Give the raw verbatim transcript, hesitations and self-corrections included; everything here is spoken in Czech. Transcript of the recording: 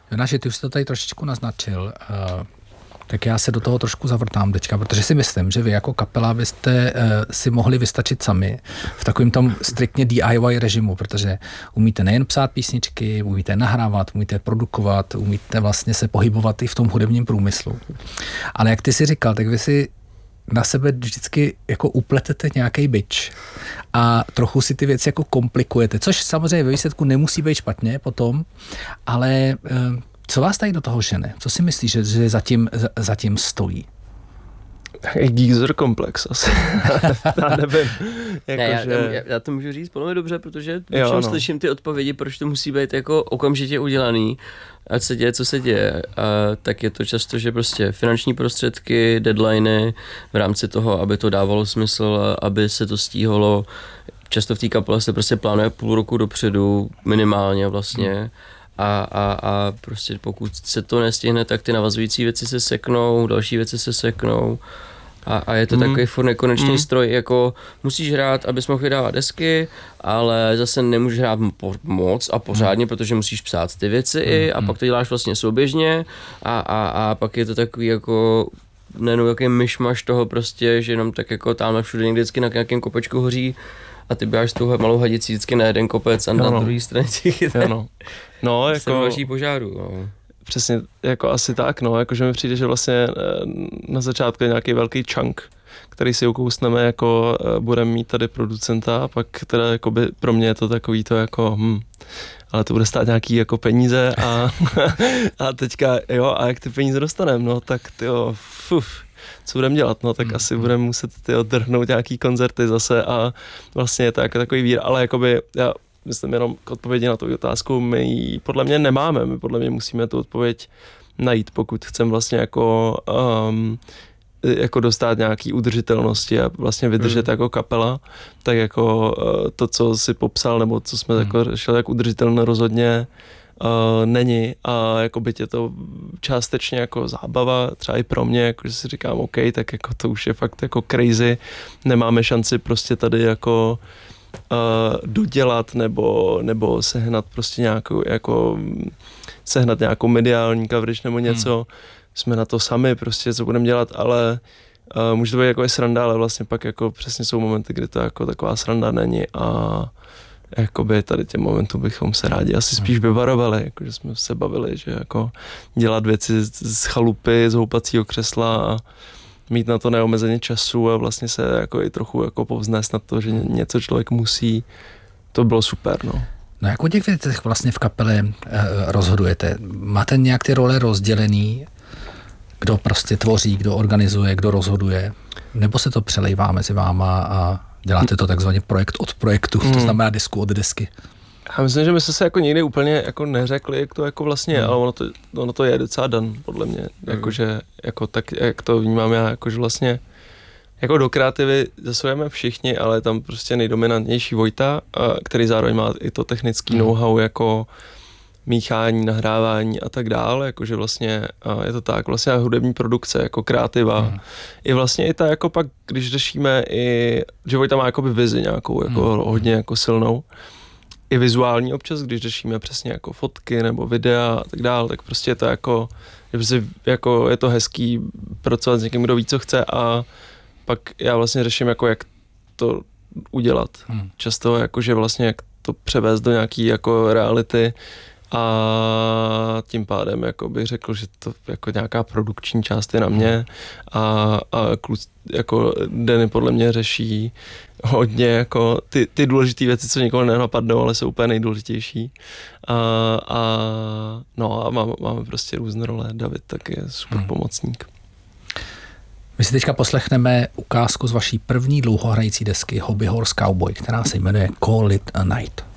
Jonáši, ty už jsi to tady trošičku naznačil, uh, tak já se do toho trošku zavrtám teďka, protože si myslím, že vy jako kapela byste uh, si mohli vystačit sami v takovém tom striktně D I Y režimu, protože umíte nejen psát písničky, umíte nahrávat, umíte produkovat, umíte vlastně se pohybovat i v tom hudebním průmyslu. Ale jak ty si říkal, tak vy si na sebe vždycky jako upletete nějaký bič a trochu si ty věci jako komplikujete, což samozřejmě ve výsledku nemusí být špatně potom, ale co vás tady do toho žene? Co si myslíš, že, že zatím, zatím stojí? Geezer komplex asi. Já nevím. Jako, ne, já, že... já, já to můžu říct velmi dobře, protože jo, no. slyším ty odpovědi, proč to musí být jako okamžitě udělaný, ať se děje, co se děje. A tak je to často, že prostě finanční prostředky, deadliny v rámci toho, aby to dávalo smysl, aby se to stíhalo. Často v té kapele se prostě plánuje půl roku dopředu, minimálně vlastně. Hmm. A, a, a prostě pokud se to nestihne, tak ty navazující věci se seknou, další věci se seknou a, a je to mm. takový furt nekonečný mm. stroj, jako musíš hrát, abys mohl vydávat desky, ale zase nemůžeš hrát moc a pořádně, mm. protože musíš psát ty věci mm. a pak to děláš vlastně souběžně a, a, a pak je to takový jako nejenom jaký myšmaš toho prostě, že jenom tak jako tamhle všude někdy vždycky na nějakém kopečku hoří a ty běháš s touhle malou hadicí vždycky na jeden kopec a na no. druhé straně těch no. no, jako vaší požáru. No. Přesně, jako asi tak, no, jakože mi přijde, že vlastně na začátku je nějaký velký chunk, který si ukousneme, jako budeme mít tady producenta a pak teda jakoby pro mě je to takový to jako, hm, ale to bude stát nějaký jako peníze a, a teďka, jo, a jak ty peníze dostaneme, no, tak tyjo, fuf, co budeme dělat, no, tak mm. asi budeme muset tyjo, drhnout nějaký koncerty zase a vlastně je to jako takový vír, ale jakoby, já myslím jenom k odpovědi na tu otázku, my ji podle mě nemáme, my podle mě musíme tu odpověď najít, pokud chceme vlastně jako, um, jako dostat nějaký udržitelnosti a vlastně vydržet mm. jako kapela, tak jako uh, to, co si popsal, nebo co jsme mm. jako řešili, jak udržitelné rozhodně uh, není a jako byť je to částečně jako zábava, třeba i pro mě, jako že si říkám, OK, tak jako to už je fakt jako crazy, nemáme šanci prostě tady jako Uh, dodělat nebo, nebo sehnat prostě nějakou jako sehnat nějakou mediální coverage nebo něco. Hmm. Jsme na to sami prostě, co budeme dělat, ale uh, může to být jako i sranda, ale vlastně pak jako přesně jsou momenty, kdy to jako taková sranda není a jakoby tady těm momentů bychom se rádi asi spíš vyvarovali, jakože jsme se bavili, že jako dělat věci z chalupy, z houpacího křesla a mít na to neomezeně času a vlastně se jako i trochu jako povznést na to, že něco člověk musí, to bylo super, no. No jak o těch věcech vlastně v kapele eh, rozhodujete? Máte nějak ty role rozdělený? Kdo prostě tvoří, kdo organizuje, kdo rozhoduje? Nebo se to přelejvá mezi váma a děláte to takzvaně projekt od projektu, mm. to znamená desku od desky? Já myslím, že my jsme se jako nikdy úplně jako neřekli, jak to jako vlastně je, mm. ale ono to, ono to je docela dan, podle mě. Mm. Jakože, jako tak, jak to vnímám já, jakože vlastně jako do kreativy zasujeme všichni, ale tam prostě nejdominantnější Vojta, který zároveň má i to technický mm. know-how jako míchání, nahrávání a tak dále, jakože vlastně je to tak, vlastně hudební produkce, jako kreativa. Mm. I vlastně i ta jako pak, když řešíme i, že Vojta má jakoby vizi nějakou, jako mm. hodně jako silnou, i vizuální občas, když řešíme přesně jako fotky nebo videa a tak dále, tak prostě je to jako, že jako je to hezký pracovat s někým, kdo ví, co chce a pak já vlastně řeším jako jak to udělat. Hmm. Často jako, že vlastně jak to převést do nějaký jako reality a tím pádem jako bych řekl, že to jako nějaká produkční část je na mě a, a kluci, jako Denny podle mě řeší hodně jako ty, ty důležité věci, co nikoho nenapadnou, ale jsou úplně nejdůležitější. A, a no a máme, máme prostě různé role. David tak je super hmm. pomocník. My si teďka poslechneme ukázku z vaší první dlouhohrající desky Hobby Horse Cowboy, která se jmenuje Call It a Night.